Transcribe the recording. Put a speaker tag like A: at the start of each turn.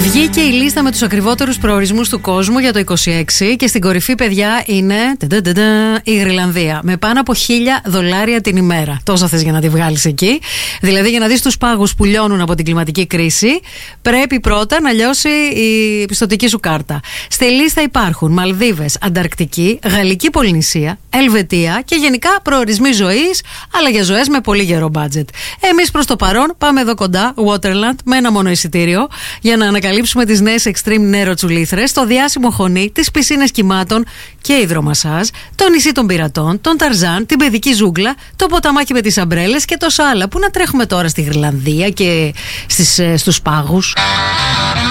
A: Βγήκε η λίστα με τους ακριβότερους προορισμούς του κόσμου για το 26 και στην κορυφή, παιδιά, είναι η Γροιλανδία. Με πάνω από $1,000 την ημέρα. Τόσα θες για να τη βγάλεις εκεί. Δηλαδή, για να δεις τους πάγους που λιώνουν από την κλιματική κρίση, πρέπει πρώτα να λιώσει η πιστωτική σου κάρτα. Στη λίστα υπάρχουν Μαλδίβες, Ανταρκτική, Γαλλική Πολυνησία, Ελβετία και γενικά προορισμοί ζωής, αλλά για ζωές με πολύ γερό μπάτζετ. Εμείς προς το παρόν πάμε εδώ κοντά, Waterland, με ένα μόνο εισιτήριο, για να ανακαλύψουμε τις νέες extreme νεροτσουλήθρες, το διάσημο χωνί, τις πισίνες κυμάτων και υδρομασάζ, το νησί των πειρατών, τον Ταρζάν, την παιδική ζούγκλα, το ποταμάκι με τις αμπρέλες και τόσα άλλα. Πού να τρέχουμε τώρα στη Γροιλανδία και στους πάγους.